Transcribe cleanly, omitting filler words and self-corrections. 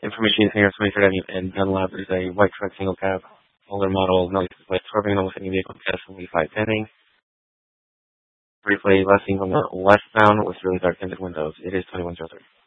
Information here, 23rd Avenue and Dunlap. There's a white truck, single cab, older model, no license plate, swerving almost any vehicle test will be 5 pending. Briefly, last seen from the westbound with really dark tinted windows. It is 2103.